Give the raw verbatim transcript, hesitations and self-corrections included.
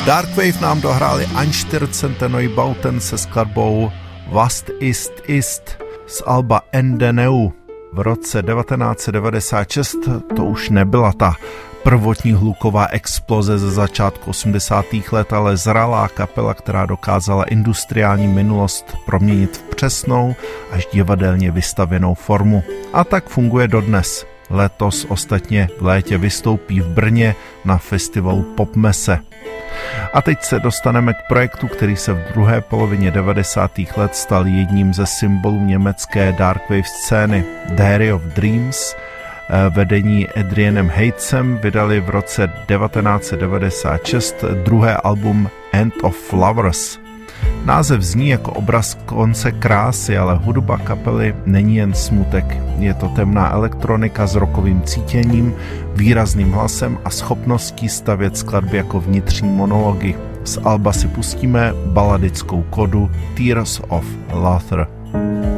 Darkwave nám dohráli Einstürzende Neubauten se skladbou Was ist ist z alba Endeneu. V roce devatenáct set devadesát šest to už nebyla ta prvotní hluková exploze ze začátku osmdesátých let, ale zralá kapela, která dokázala industriální minulost proměnit v přesnou až divadelně vystavěnou formu. A tak funguje dodnes. Letos ostatně v létě vystoupí v Brně na festivalu Popmesse. A teď se dostaneme k projektu, který se v druhé polovině devadesátých let stal jedním ze symbolů německé darkwave scény. Diary of Dreams, vedení Adrianem Heizem, vydali v roce devatenáct set devadesát šest druhé album End of Flowers. Název zní jako obraz konce krásy, ale hudba kapely není jen smutek. Je to temná elektronika s rockovým cítěním, výrazným hlasem a schopností stavět skladby jako vnitřní monology. Z alba si pustíme baladickou kodu Tears of Laughter.